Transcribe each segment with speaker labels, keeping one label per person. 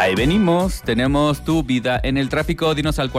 Speaker 1: Ahí venimos, tenemos tu vida en el tráfico. Dinos al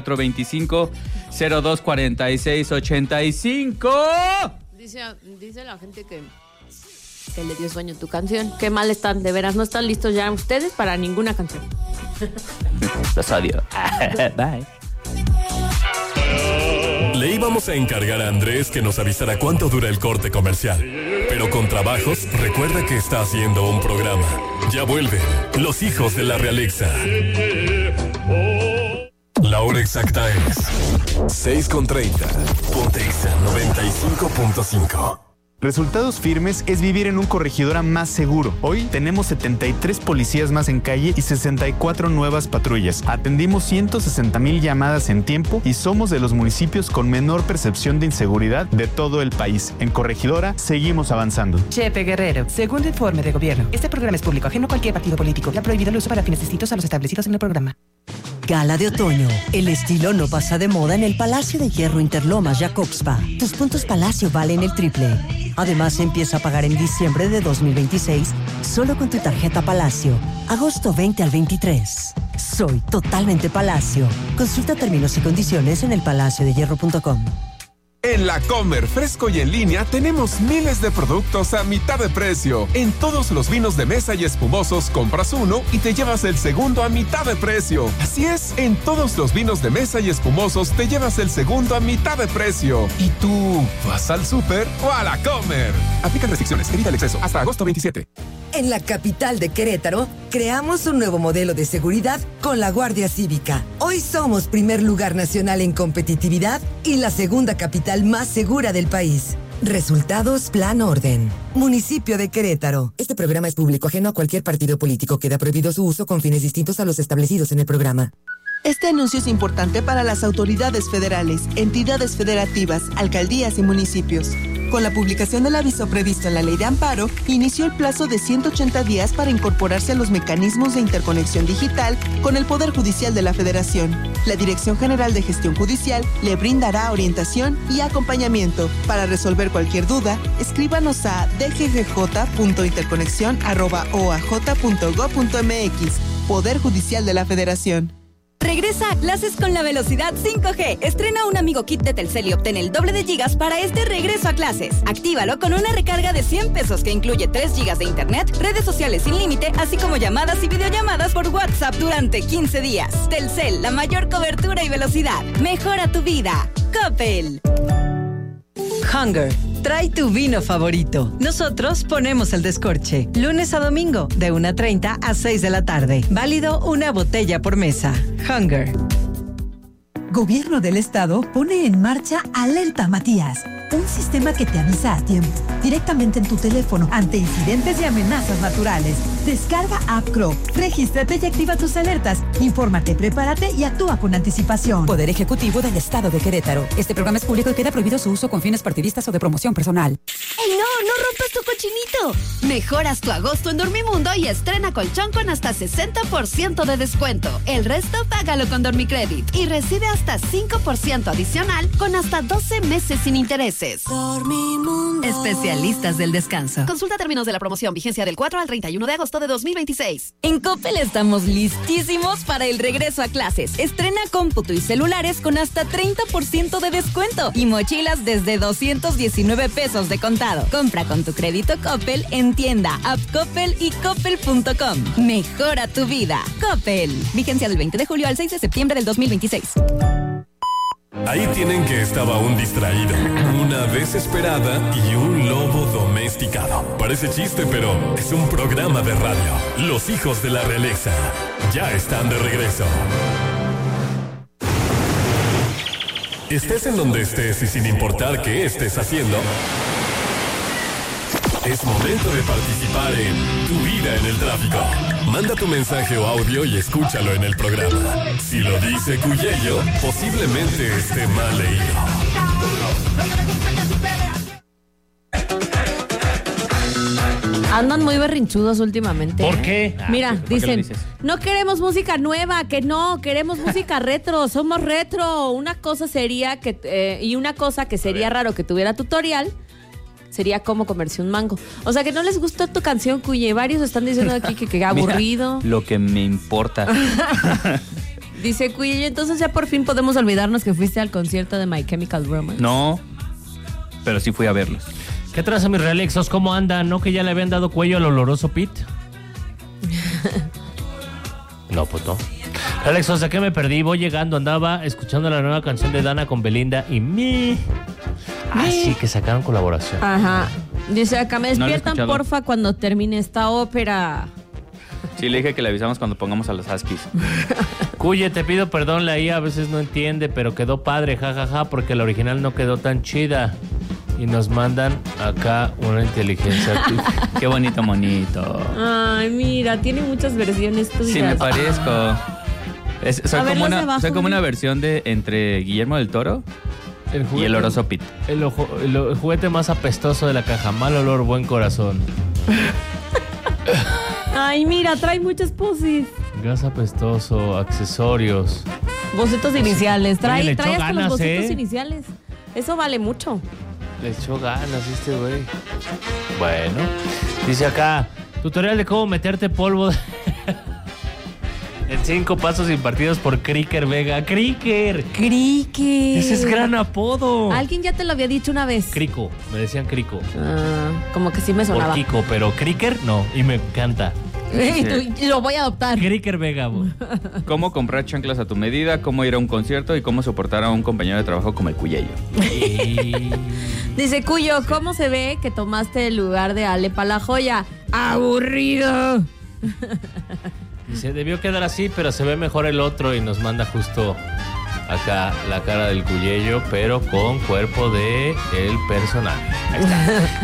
Speaker 1: 4425-024685.
Speaker 2: Dice la gente que le dio sueño tu canción. Qué mal están, de veras. No están listos ya ustedes para ninguna canción.
Speaker 1: Los odio. Bye.
Speaker 3: Le íbamos a encargar a Andrés que nos avisara cuánto dura el corte comercial. Pero con trabajos, recuerda que está haciendo un programa. Ya vuelven los hijos de la Realexa. La hora exacta es 6:30. Ponte Exa 95.5.
Speaker 4: Resultados Firmes es vivir en un corregidora más seguro. Hoy tenemos 73 policías más en calle y 64 nuevas patrullas. Atendimos 160,000 llamadas en tiempo y somos de los municipios con menor percepción de inseguridad de todo el país. En Corregidora seguimos avanzando.
Speaker 5: Chepe Guerrero, segundo informe de gobierno. Este programa es público ajeno a cualquier partido político. Ya prohibido el uso para fines distintos a los establecidos en el programa.
Speaker 6: Gala de otoño. El estilo no pasa de moda en el Palacio de Hierro Interlomas Jacobspa. Tus puntos Palacio valen el triple. Además, empieza a pagar en diciembre de 2026 solo con tu tarjeta Palacio. Agosto 20 al 23. Soy totalmente Palacio. Consulta términos y condiciones en elpalaciodehierro.com.
Speaker 7: En La Comer, fresco y en línea, tenemos miles de productos a mitad de precio. En todos los vinos de mesa y espumosos, compras uno y te llevas el segundo a mitad de precio. Así es, en todos los vinos de mesa y espumosos, te llevas el segundo a mitad de precio. ¿Y tú vas al súper o a La Comer? Aplican restricciones, evita el exceso. Hasta agosto 27.
Speaker 8: En la capital de Querétaro, creamos un nuevo modelo de seguridad con la Guardia Cívica. Hoy somos primer lugar nacional en competitividad y la segunda capital más segura del país. Resultados Plan Orden. Municipio de Querétaro. Este programa es público ajeno a cualquier partido político. Queda prohibido su uso con fines distintos a los establecidos en el programa.
Speaker 9: Este anuncio es importante para las autoridades federales, entidades federativas, alcaldías y municipios. Con la publicación del aviso previsto en la Ley de Amparo, inició el plazo de 180 días para incorporarse a los mecanismos de interconexión digital con el Poder Judicial de la Federación. La Dirección General de Gestión Judicial le brindará orientación y acompañamiento. Para resolver cualquier duda, escríbanos a dggj.interconexión@oaj.gov.mx. Poder Judicial de la Federación.
Speaker 10: Regresa a clases con la velocidad 5G. Estrena un Amigo Kit de Telcel y obtén el doble de gigas para este regreso a clases. Actívalo con una recarga de 100 pesos que incluye 3 gigas de internet, redes sociales sin límite, así como llamadas y videollamadas por WhatsApp durante 15 días. Telcel, la mayor cobertura y velocidad. Mejora tu vida. Coppel.
Speaker 11: Hunger. Trae tu vino favorito. Nosotros ponemos el descorche. Lunes a domingo, de 1:30 a 6 de la tarde. Válido una botella por mesa. Hunger.
Speaker 12: Gobierno del Estado pone en marcha Alerta Matías, un sistema que te avisa a tiempo, directamente en tu teléfono, ante incidentes y amenazas naturales. Descarga App Crow, regístrate y activa tus alertas. Infórmate, prepárate y actúa con anticipación.
Speaker 13: Poder Ejecutivo del Estado de Querétaro. Este programa es público y queda prohibido su uso con fines partidistas o de promoción personal.
Speaker 10: ¡Ey, no rompas tu cochinito! Mejoras tu agosto en Dormimundo y estrena colchón con hasta 60% de descuento. El resto págalo con Dormicredit y recibe hasta 5% adicional con hasta 12 meses sin intereses.
Speaker 14: Dormimundo.
Speaker 10: Especialistas del descanso. Consulta términos de la promoción, vigencia del 4 al 31 de agosto de 2026.
Speaker 11: En Coppel estamos listísimos para el regreso a clases. Estrena cómputo y celulares con hasta 30% de descuento y mochilas desde 219 pesos de contado. Compra con tu crédito Coppel en tienda, app Coppel y coppel.com. Mejora tu vida. Coppel. Vigencia del 20 de julio al 6 de septiembre del 2026.
Speaker 3: Ahí tienen que estaba un distraído, una desesperada y un lobo domesticado. Parece chiste, pero es un programa de radio. Los hijos de la Realexa ya están de regreso. Estés en donde estés y sin importar qué estés haciendo, es momento de participar en Tu Vida en el Tráfico. Manda tu mensaje o audio y escúchalo en el programa. Si lo dice Cuyello, posiblemente esté mal leído.
Speaker 2: Andan muy berrinchudos últimamente.
Speaker 1: ¿Por qué?
Speaker 2: Mira,
Speaker 1: ¿por qué
Speaker 2: dicen, no queremos música nueva, que no, queremos música retro, somos retro. Una cosa sería que, y una cosa que sería raro que tuviera tutorial, sería Cómo comerse un mango. O sea, que no les gustó tu canción, Cuye. Varios están diciendo aquí que aburrido.
Speaker 1: Mira, lo que me importa.
Speaker 2: Dice Cuye, entonces ya por fin podemos olvidarnos que fuiste al concierto de My Chemical Romance.
Speaker 1: No, pero sí fui a verlos.
Speaker 14: ¿Qué traza mis Realexos? ¿Cómo andan? ¿No que ya le habían dado cuello al oloroso Pete? No, pues no. Realexos, ¿de qué me perdí? Voy llegando, andaba escuchando la nueva canción de Dana con Belinda y sí, que sacaron colaboración.
Speaker 2: Ajá. Dice acá, me despiertan porfa cuando termine esta ópera.
Speaker 1: Sí, le dije que le avisamos cuando pongamos a los Huskies.
Speaker 14: Cuye, te pido perdón, la IA a veces no entiende, pero quedó padre, jajaja, porque la original no quedó tan chida. Y nos mandan acá una inteligencia artificial.
Speaker 1: Qué bonito, monito.
Speaker 2: Ay, mira, tiene muchas versiones tuyas.
Speaker 1: Sí, me parezco. Soy como una versión de entre Guillermo del Toro y el Oroso Pete.
Speaker 14: El juguete más apestoso de la caja. Mal olor, buen corazón.
Speaker 2: Ay, mira, trae muchas poses.
Speaker 14: Gas apestoso, accesorios.
Speaker 2: Bocetos iniciales. Trae hasta
Speaker 14: ganas,
Speaker 2: los bocetos iniciales. Eso vale mucho.
Speaker 14: Le echó ganas este güey. Bueno, dice acá, tutorial de cómo meterte polvo en 5 pasos impartidos por Cricker Vega. ¡Cricker! Ese es gran apodo.
Speaker 2: Alguien ya te lo había dicho una vez.
Speaker 14: Crico, me decían Crico.
Speaker 2: Como que sí me sonaba.
Speaker 14: Por Kiko, pero Cricker no, y me encanta.
Speaker 2: Lo voy a adoptar.
Speaker 14: Cricker Vega.
Speaker 1: Cómo comprar chanclas a tu medida, cómo ir a un concierto y cómo soportar a un compañero de trabajo como el Cuyello.
Speaker 2: Dice Cuyo, ¿cómo se ve que tomaste el lugar de Ale Palajoya? ¡Aburrido!
Speaker 14: Dice, debió quedar así, pero se ve mejor el otro y nos manda justo acá la cara del Cuyello, pero con cuerpo de el personaje. Ahí está.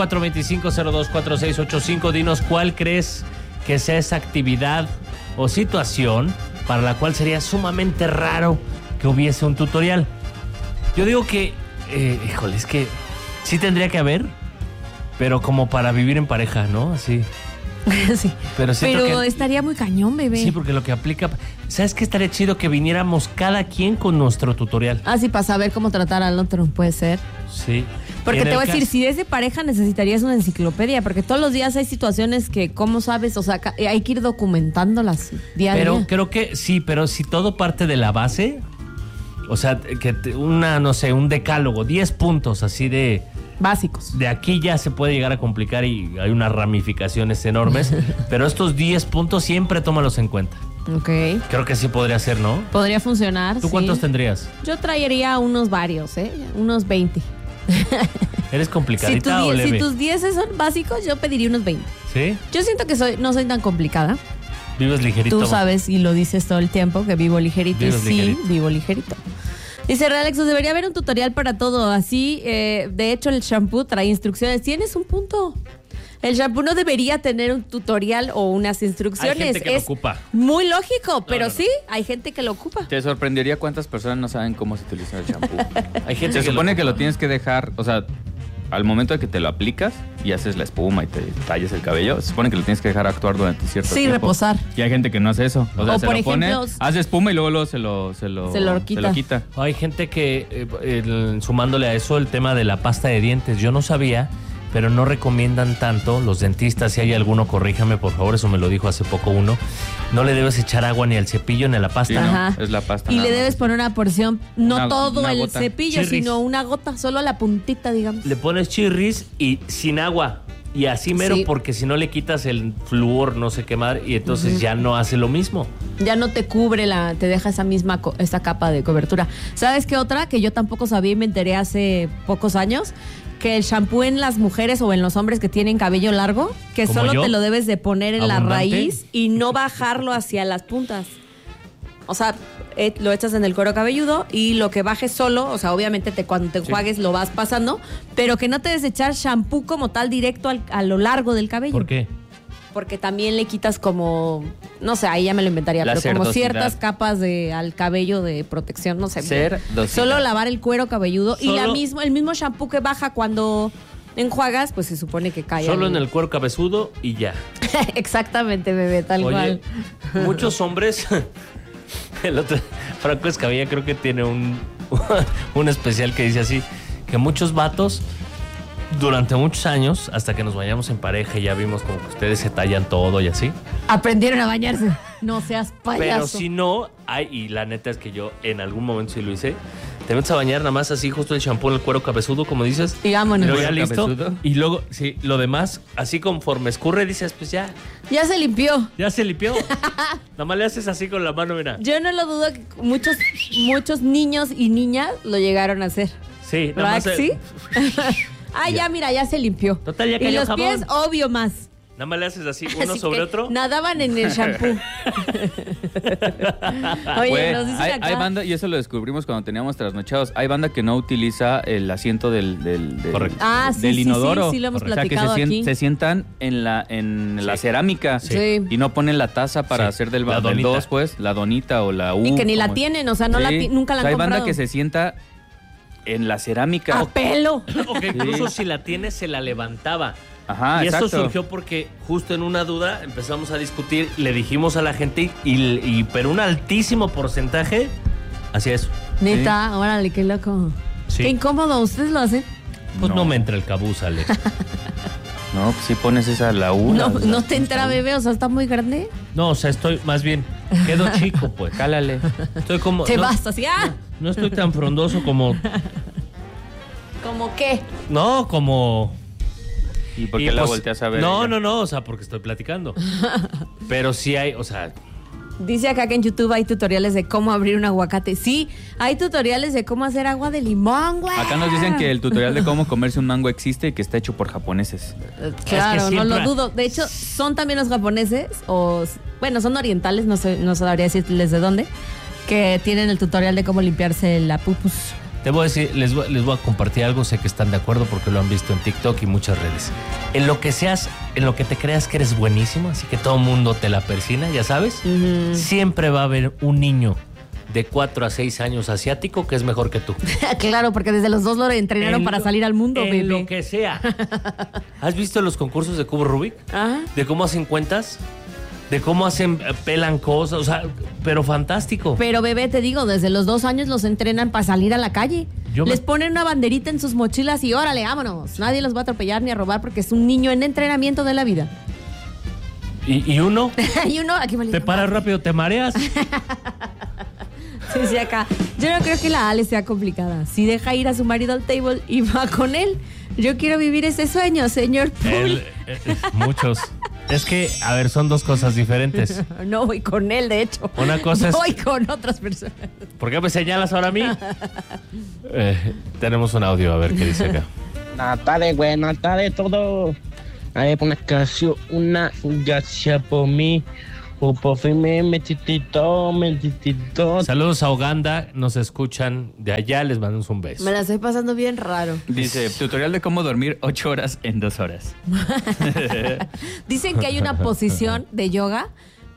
Speaker 14: 4425024685. Dinos cuál crees que sea esa actividad o situación para la cual sería sumamente raro que hubiese un tutorial. Yo digo que, híjole, es que sí tendría que haber, pero como para vivir en pareja, ¿no? Así.
Speaker 2: Sí.
Speaker 14: Pero
Speaker 2: estaría muy cañón, bebé.
Speaker 14: Sí, porque lo que aplica... ¿Sabes qué estaría chido? Que viniéramos cada quien con nuestro tutorial.
Speaker 2: Ah, sí, para saber cómo tratar al otro, puede ser.
Speaker 14: Sí.
Speaker 2: Porque te voy a decir, si es de pareja necesitarías una enciclopedia, porque todos los días hay situaciones que, ¿cómo sabes? O sea, hay que ir documentándolas día a día.
Speaker 14: Pero creo que sí, pero si todo parte de la base, o sea, que un decálogo, 10 puntos así de...
Speaker 2: básicos.
Speaker 14: De aquí ya se puede llegar a complicar y hay unas ramificaciones enormes, pero estos 10 puntos siempre tómalos en cuenta.
Speaker 2: Ok.
Speaker 14: Creo que sí podría ser, ¿no?
Speaker 2: Podría funcionar.
Speaker 14: ¿Tú cuántos tendrías?
Speaker 2: Yo traería varios, unos 20.
Speaker 14: ¿Eres complicadita o leve?
Speaker 2: Si tus 10 son básicos, yo pediría unos 20.
Speaker 14: ¿Sí?
Speaker 2: Yo siento que no soy tan complicada.
Speaker 14: ¿Vives ligerito?
Speaker 2: Tú sabes y lo dices todo el tiempo que vivo ligerito. Vivo ligerito. Dice Realexos, debería haber un tutorial para todo. Así, de hecho, el shampoo trae instrucciones. Tienes un punto. El shampoo no debería tener un tutorial o unas instrucciones.
Speaker 14: Hay gente que lo ocupa.
Speaker 2: Muy lógico, pero sí, hay gente que lo ocupa.
Speaker 1: Te sorprendería cuántas personas no saben cómo se utiliza el shampoo.
Speaker 14: Hay gente
Speaker 1: Se supone que lo tienes que dejar, o sea, al momento de que te lo aplicas y haces la espuma y te talles el cabello, se supone que lo tienes que dejar actuar durante cierto tiempo.
Speaker 2: Sí, reposar.
Speaker 1: Y hay gente que no hace eso. O sea,
Speaker 2: o
Speaker 1: se
Speaker 2: por
Speaker 1: lo pone,
Speaker 2: ejemplo,
Speaker 1: hace espuma y luego se lo quita.
Speaker 14: Hay gente que, sumándole a eso, el tema de la pasta de dientes, yo no sabía, pero no recomiendan tanto los dentistas. Si hay alguno, corríjame, por favor, eso me lo dijo hace poco uno. No le debes echar agua ni al cepillo ni a la pasta.
Speaker 1: Sí, no, es la pasta.
Speaker 2: Y le debes poner una porción, no todo el
Speaker 1: gota.
Speaker 2: cepillo,
Speaker 14: Chirris.
Speaker 2: sino una gota, solo a la puntita, digamos.
Speaker 14: Le pones chirris y sin agua. Y así mero,
Speaker 2: Sí.
Speaker 14: porque si no le quitas el flúor, no sé qué madre, y entonces ya no hace lo mismo.
Speaker 2: Ya no te cubre, te deja esa capa de cobertura. ¿Sabes qué otra? Que yo tampoco sabía y me enteré hace pocos años. Que el shampoo en las mujeres o en los hombres que tienen cabello largo, que
Speaker 14: ¿Como
Speaker 2: solo
Speaker 14: yo?
Speaker 2: te lo debes de poner en la
Speaker 14: ¿Abundante?
Speaker 2: raíz y no bajarlo hacia las puntas. O sea, lo echas en el cuero cabelludo y lo que bajes solo, o sea, obviamente cuando te enjuagues lo vas pasando, pero que no te des echar shampoo como tal directo a lo largo del cabello.
Speaker 14: ¿Por qué?
Speaker 2: Porque también le quitas como, no sé, ahí ya me lo inventaría,
Speaker 1: La
Speaker 2: pero como
Speaker 1: cerdosidad.
Speaker 2: ciertas capas al cabello de protección, no sé.
Speaker 1: Cerdosidad.
Speaker 2: Solo lavar el cuero cabelludo y
Speaker 14: Solo-
Speaker 2: el mismo shampoo que baja cuando enjuagas, pues se supone que cae.
Speaker 14: Solo en el cuero cabezudo y ya.
Speaker 2: Exactamente, bebé, tal
Speaker 14: Oye,
Speaker 2: cual.
Speaker 14: muchos hombres... El otro, Franco Escamilla creo que tiene un especial que dice así, que muchos vatos durante muchos años, hasta que nos bañamos en pareja y ya vimos como que ustedes se tallan todo y así.
Speaker 2: Aprendieron a bañarse. No seas payaso.
Speaker 14: Pero si no, y la neta es que yo en algún momento sí lo hice, te metes a bañar nada más así, justo el champú en el cuero cabezudo, como dices.
Speaker 2: Y vámonos.
Speaker 14: Luego ya listo. Y luego, sí, lo demás, así conforme escurre, dices, pues ya.
Speaker 2: Ya se limpió.
Speaker 14: Ya se limpió. Nada más le haces así con la mano, mira.
Speaker 2: Yo no lo dudo que muchos niños y niñas lo llegaron a hacer.
Speaker 14: Sí, nada más.
Speaker 2: ¿Sí? Ya mira, ya se limpió.
Speaker 14: Total, ya cayó
Speaker 2: y los
Speaker 14: jabón.
Speaker 2: pies, obvio más.
Speaker 14: Nada más le haces así, uno
Speaker 2: Así
Speaker 14: sobre
Speaker 2: que
Speaker 14: otro.
Speaker 2: Nadaban en el shampoo. Oye, nos dicen acá.
Speaker 1: Hay banda, y eso lo descubrimos cuando teníamos trasnochados, hay banda que no utiliza el asiento del inodoro.
Speaker 2: Sí, lo hemos
Speaker 1: o sea,
Speaker 2: platicado
Speaker 1: que
Speaker 2: aquí.
Speaker 1: se sientan en la cerámica y no ponen la taza para hacer del 2, pues, la donita o la U.
Speaker 2: Y que ni la tienen, o sea, nunca la han comprado.
Speaker 1: Hay banda que se sienta en la cerámica.
Speaker 2: ¡A pelo!
Speaker 14: O que incluso si la tiene, se la levantaba.
Speaker 1: Ajá,
Speaker 14: y
Speaker 1: exacto.
Speaker 14: eso surgió porque justo en una duda empezamos a discutir, le dijimos a la gente pero un altísimo porcentaje hacía eso.
Speaker 2: Neta, órale, qué loco.
Speaker 14: Sí.
Speaker 2: Qué incómodo, ¿ustedes lo hacen?
Speaker 14: Pues no me entra el cabuz, Alex.
Speaker 1: No, pues si pones esa la U.
Speaker 2: No te entra, bebé, o sea, está muy grande.
Speaker 14: No, o sea, estoy más bien, quedo chico, pues.
Speaker 1: Cálale.
Speaker 14: Estoy como...
Speaker 2: Te vas así,
Speaker 14: No estoy tan frondoso como...
Speaker 2: ¿Cómo qué?
Speaker 14: No, como...
Speaker 1: ¿Y por qué la volteas a ver?
Speaker 14: No, o sea, porque estoy platicando. Pero sí hay, o sea...
Speaker 2: Dice acá que en YouTube hay tutoriales de cómo abrir un aguacate. Sí, hay tutoriales de cómo hacer agua de limón, güey.
Speaker 1: Acá nos dicen que el tutorial de cómo comerse un mango existe y que está hecho por japoneses.
Speaker 2: Claro,
Speaker 14: es que
Speaker 2: no lo dudo. De hecho, son también los japoneses, bueno, son orientales, no sabría decirles de dónde, que tienen el tutorial de cómo limpiarse la pupus.
Speaker 14: Te voy a decir, les voy a compartir algo, sé que están de acuerdo porque lo han visto en TikTok y muchas redes. En lo que te creas que eres buenísimo, así que todo el mundo te la persina, ya sabes, siempre va a haber un niño de 4 a 6 años asiático que es mejor que tú.
Speaker 2: Claro, porque desde los 2 lo entrenaron para salir al mundo, bebé.
Speaker 14: Lo que sea. ¿Has visto los concursos de cubo Rubik?
Speaker 2: Ajá.
Speaker 14: ¿De cómo hacen cuentas? De cómo pelan cosas, o sea, pero fantástico.
Speaker 2: Pero bebé, te digo, desde los 2 años los entrenan para salir a la calle. Les ponen una banderita en sus mochilas y órale, vámonos. Nadie los va a atropellar ni a robar porque es un niño en entrenamiento de la vida.
Speaker 14: ¿Y uno?
Speaker 2: Y uno, aquí
Speaker 14: te paras rápido, te mareas.
Speaker 2: Sí, acá. Yo no creo que la Ale sea complicada. Si deja ir a su marido al table y va con él, yo quiero vivir ese sueño, señor Poole.
Speaker 14: Muchos. Es que, a ver, son dos cosas diferentes.
Speaker 2: No voy con él, de hecho.
Speaker 14: Una cosa
Speaker 2: voy con otras personas.
Speaker 14: ¿Por qué me señalas ahora a mí? Tenemos un audio, a ver qué dice acá.
Speaker 15: Nada güey, nada de todo. Hay una canción, una gracia por mí. Me titito.
Speaker 14: Saludos a Uganda, nos escuchan de allá, les mandamos un beso.
Speaker 2: Me la estoy pasando bien raro.
Speaker 1: Dice, tutorial de cómo dormir 8 horas en 2 horas.
Speaker 2: Dicen que hay una posición de yoga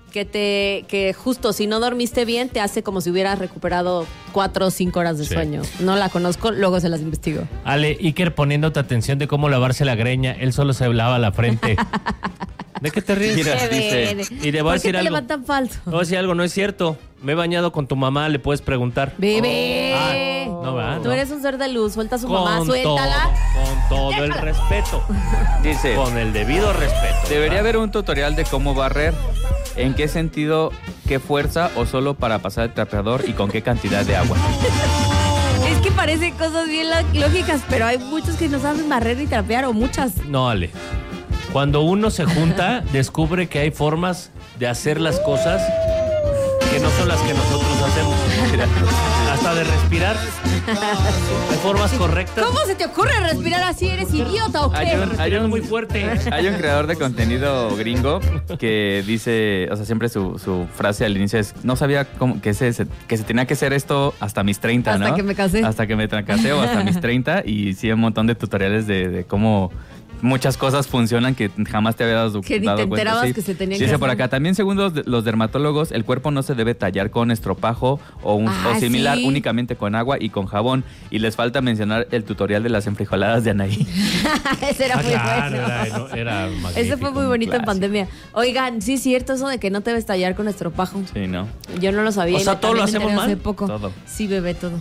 Speaker 2: que justo si no dormiste bien te hace como si hubieras recuperado 4 o 5 horas de sueño. No la conozco, luego se las investigo.
Speaker 14: Ale, Iker poniéndote atención de cómo lavarse la greña, él solo se lava la frente. ¿De qué te ríes?
Speaker 1: Mira,
Speaker 14: y le voy a decir
Speaker 2: ¿por qué te
Speaker 14: algo.
Speaker 2: levantan falso?
Speaker 14: Le voy a decir algo, no es cierto. Me he bañado con tu mamá, le puedes preguntar.
Speaker 2: Bebé.
Speaker 14: No, ¿verdad?
Speaker 2: Tú eres un ser de luz, suelta a su mamá, suéltala.
Speaker 14: Con todo el respeto.
Speaker 1: Dice,
Speaker 14: con el debido respeto.
Speaker 1: Debería haber un tutorial de cómo barrer. ¿En qué sentido? ¿Qué fuerza? ¿O solo para pasar el trapeador? ¿Y con qué cantidad de agua?
Speaker 2: Es que parecen cosas bien lógicas, pero hay muchos que no saben barrer ni trapear, o muchas.
Speaker 14: No, Ale. Cuando uno se junta, descubre que hay formas de hacer las cosas que no son las que nosotros hacemos. Hasta de respirar. Hay formas correctas.
Speaker 2: ¿Cómo se te ocurre respirar así? ¿Eres idiota o qué?
Speaker 14: Hay un muy fuerte.
Speaker 1: Hay un creador de contenido gringo que dice, o sea, siempre su frase al inicio es, no sabía que se tenía que hacer esto hasta mis 30, ¿no?
Speaker 2: Hasta que me casé.
Speaker 1: Hasta que me casé o hasta mis 30. Y sí, un montón de tutoriales de cómo muchas cosas funcionan que jamás te había dado cuenta.
Speaker 2: Que ni te enterabas que se tenían que
Speaker 1: dice
Speaker 2: hacer.
Speaker 1: por acá, también según los dermatólogos, el cuerpo no se debe tallar con estropajo o similar,
Speaker 2: ¿sí?
Speaker 1: Únicamente con agua y con jabón. Y les falta mencionar el tutorial de las enfrijoladas de Anaí.
Speaker 2: Ese era muy bueno.
Speaker 14: Era magnífico.
Speaker 2: Ese fue muy bonito en pandemia. Oigan, sí es cierto eso de que no te debes tallar con estropajo.
Speaker 1: Sí, ¿no?
Speaker 2: Yo no lo sabía.
Speaker 14: O sea, todo lo hacemos mal.
Speaker 2: Hace poco.
Speaker 1: Todo.
Speaker 2: Sí, bebé, todo.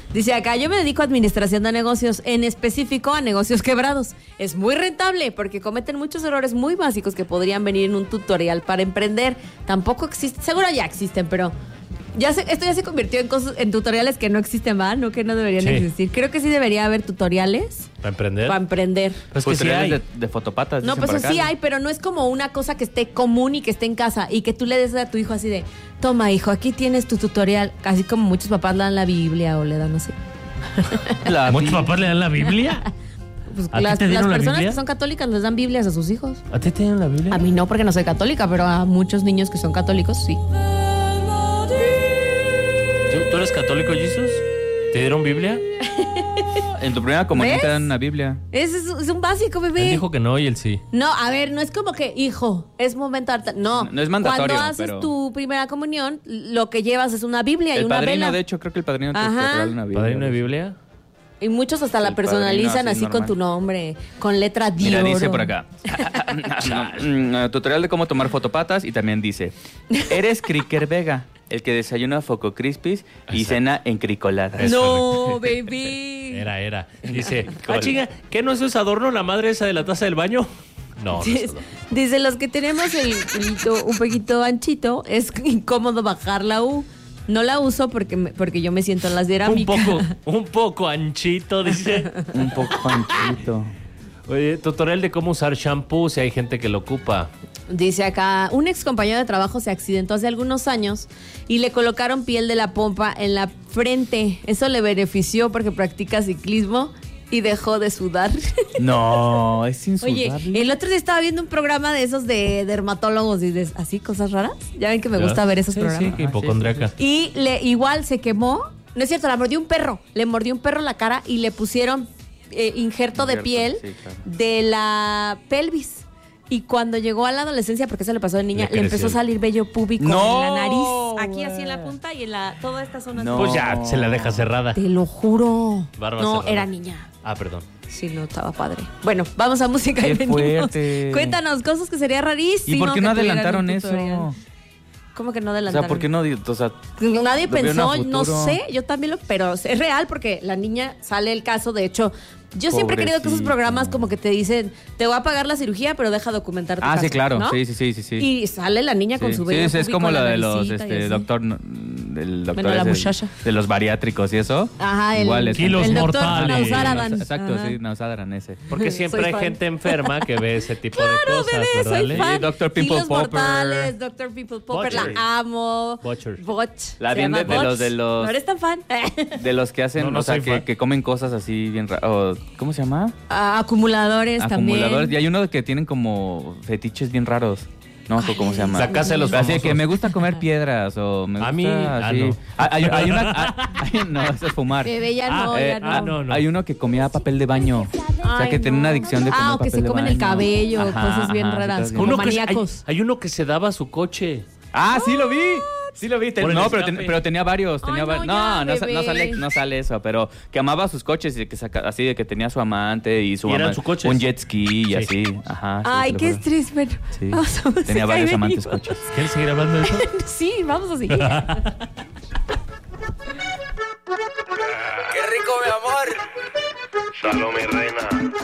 Speaker 2: Dice acá, yo me dedico a administración de negocios, en específico a negocios quebrados. Es muy rentable porque cometen muchos errores muy básicos que podrían venir en un tutorial para emprender. Tampoco existe, seguro ya existen, pero esto ya se convirtió en cosas, en tutoriales que no existen más, no que no deberían existir. Creo que sí debería haber tutoriales.
Speaker 14: ¿Para emprender?
Speaker 2: Para emprender.
Speaker 1: Pues que sí hay. De fotopatas.
Speaker 2: No, pues sí hay, pero no es como una cosa que esté común y que esté en casa y que tú le des a tu hijo así de, toma hijo, aquí tienes tu tutorial. Así como muchos papás le dan la Biblia o le dan, no sé.
Speaker 14: ¿Muchos papás le dan la Biblia?
Speaker 2: Pues
Speaker 14: ¿A
Speaker 2: las
Speaker 14: ti te dieron la
Speaker 2: personas
Speaker 14: Biblia?
Speaker 2: que son católicas les dan Biblias a sus hijos.
Speaker 14: ¿A ti te dieron la Biblia?
Speaker 2: A mí no, porque no soy católica, pero a muchos niños que son católicos, sí.
Speaker 14: ¿Tú eres católico, Jesús? ¿Te dieron Biblia?
Speaker 1: En tu primera comunión
Speaker 2: ¿Ves?
Speaker 1: te dan una Biblia.
Speaker 2: Es un básico, bebé.
Speaker 14: Él dijo que no y él sí.
Speaker 2: No, a ver, no es como que, hijo, es momento de... No,
Speaker 1: no es mandatorio.
Speaker 2: Cuando haces tu primera comunión, lo que llevas es una Biblia y
Speaker 1: el
Speaker 2: una
Speaker 1: padrino,
Speaker 2: vela.
Speaker 1: De hecho, creo que el padrino te
Speaker 2: Ajá.
Speaker 1: regala una Biblia.
Speaker 14: ¿Padrino de Biblia?
Speaker 2: Y muchos hasta la personalizan
Speaker 1: padrino,
Speaker 2: así
Speaker 1: normal.
Speaker 2: con tu nombre, con letra de
Speaker 1: Mira,
Speaker 2: oro.
Speaker 1: dice por acá. Tutorial de cómo tomar fotopatas y también dice, eres Cricker Vega, el que desayuna Foco Crispis y cena en cricoladas.
Speaker 2: No, baby.
Speaker 14: Era. Dice, chinga, ¿qué no es ese adorno la madre esa de la taza del baño? No,
Speaker 2: Dice, los que tenemos el culito un poquito anchito, es incómodo bajar la U. No la uso porque yo me siento en las cerámicas.
Speaker 14: Un poco anchito, dice.
Speaker 1: Un poco anchito.
Speaker 14: Oye, tutorial de cómo usar shampoo si hay gente que lo ocupa.
Speaker 2: Dice acá, un ex compañero de trabajo se accidentó hace algunos años y le colocaron piel de la pompa en la frente. Eso le benefició porque practica ciclismo y dejó de sudar.
Speaker 1: No, es insudable.
Speaker 2: Oye, el otro día estaba viendo un programa de esos de dermatólogos y de así cosas raras. Ya ven que me gusta ver esos programas.
Speaker 14: Sí, que hipocondriaca.
Speaker 2: Y igual se quemó. No es cierto, la mordió un perro. Le mordió un perro la cara y le pusieron injerto de piel de la pelvis. Y cuando llegó a la adolescencia, porque eso le pasó de niña, le empezó a salir vello púbico en la nariz. Aquí así en la punta y en toda esta zona.
Speaker 14: No. Pues ya se la deja cerrada.
Speaker 2: Te lo juro.
Speaker 14: Barba
Speaker 2: no,
Speaker 14: cerrada.
Speaker 2: era niña.
Speaker 14: Ah, perdón.
Speaker 2: Sí, no, estaba padre. Bueno, vamos a música y
Speaker 1: Qué
Speaker 2: venimos.
Speaker 1: fuerte.
Speaker 2: Cuéntanos, cosas que sería rarísimo.
Speaker 1: ¿Y por qué no
Speaker 2: que tuvieran
Speaker 1: adelantaron
Speaker 2: un
Speaker 1: eso?
Speaker 2: tutorial. ¿Cómo que no
Speaker 1: O
Speaker 2: adelantaron?
Speaker 1: sea, ¿por qué no? O sea,
Speaker 2: Nadie
Speaker 1: lo vieron
Speaker 2: pensó,
Speaker 1: a
Speaker 2: no
Speaker 1: futuro.
Speaker 2: sé, yo también pero es real porque la niña sale el caso, de hecho, yo siempre he querido que esos
Speaker 1: Pobrecita.
Speaker 2: programas como que te dicen, te voy a pagar la cirugía, pero deja documentar tu caso,
Speaker 1: sí, claro,
Speaker 2: ¿no?
Speaker 1: sí.
Speaker 2: Y sale la niña con su vello
Speaker 1: Sí, es
Speaker 2: púbico
Speaker 1: como
Speaker 2: en
Speaker 1: la de
Speaker 2: la
Speaker 1: los,
Speaker 2: naricita y así.
Speaker 1: doctor, del doctor
Speaker 2: Bueno, la
Speaker 1: ese,
Speaker 2: muchacha.
Speaker 1: de los bariátricos y eso.
Speaker 2: Ajá,
Speaker 1: Igual es
Speaker 14: Kilos
Speaker 2: el doctor
Speaker 14: mortales.
Speaker 2: Nausaradan.
Speaker 1: Exacto,
Speaker 2: Ajá.
Speaker 1: sí, Nausaradan ese.
Speaker 14: Porque siempre
Speaker 2: Soy
Speaker 14: hay
Speaker 2: fan.
Speaker 14: gente enferma que ve ese tipo
Speaker 2: Claro,
Speaker 14: de cosas,
Speaker 2: bebé,
Speaker 14: ¿verdad?
Speaker 2: soy
Speaker 14: Ale?
Speaker 2: fan.
Speaker 1: Y Dr. Pimple
Speaker 2: Kilos
Speaker 1: Popper.
Speaker 2: mortales, Dr. Pimple Popper,
Speaker 14: Butcher.
Speaker 2: la amo.
Speaker 14: Butcher.
Speaker 1: La
Speaker 2: Se
Speaker 1: bien
Speaker 2: llama
Speaker 1: de los...
Speaker 2: ¿No eres tan fan?
Speaker 1: De los que hacen,
Speaker 14: No, no
Speaker 1: o sea,
Speaker 14: soy fan.
Speaker 1: que comen cosas así bien raras. ¿Cómo se llama?
Speaker 2: Acumuladores también.
Speaker 1: Acumuladores. Y hay uno que tienen como fetiches bien raros. No sé cómo se llama.
Speaker 14: La casa de los
Speaker 1: Así
Speaker 14: famosos.
Speaker 1: que me gusta comer piedras o me gusta
Speaker 14: A mí,
Speaker 1: así.
Speaker 14: no.
Speaker 1: Hay una... no, eso es fumar.
Speaker 2: Bebé, ya no, ya no.
Speaker 14: no.
Speaker 1: Hay uno que comía papel de baño. O sea,
Speaker 2: Ay,
Speaker 1: que tiene
Speaker 2: no.
Speaker 1: una adicción de comer
Speaker 2: o que
Speaker 1: papel
Speaker 2: se
Speaker 1: de
Speaker 2: comen
Speaker 1: baño.
Speaker 2: el cabello,
Speaker 1: Ajá,
Speaker 2: cosas bien
Speaker 1: ajá,
Speaker 2: raras,
Speaker 1: cosas bien
Speaker 2: como
Speaker 14: Uno que
Speaker 2: maníacos.
Speaker 14: hay uno que se daba su coche.
Speaker 1: Ah, sí lo vi. Sí lo vi.
Speaker 14: Por el
Speaker 1: No,
Speaker 14: escape.
Speaker 1: pero tenía varios.
Speaker 2: Ay, no,
Speaker 1: no,
Speaker 2: ya, bebé.
Speaker 1: no sale eso, pero que amaba sus coches y que así de que tenía su amante y su
Speaker 14: ¿Y eran
Speaker 1: ama-
Speaker 14: sus coches?
Speaker 1: un jet ski y
Speaker 14: Sí.
Speaker 1: así. Ajá. sí,
Speaker 2: Ay,
Speaker 1: te lo
Speaker 2: qué
Speaker 1: juro.
Speaker 2: estrés, pero
Speaker 1: Sí.
Speaker 2: vamos a música
Speaker 1: Tenía
Speaker 2: y
Speaker 1: varios amantes
Speaker 2: venimos.
Speaker 1: coches.
Speaker 14: ¿Quieres seguir hablando de eso?
Speaker 2: Sí, vamos a seguir.
Speaker 16: ¡Qué rico, mi amor!
Speaker 3: Salud, mi reina.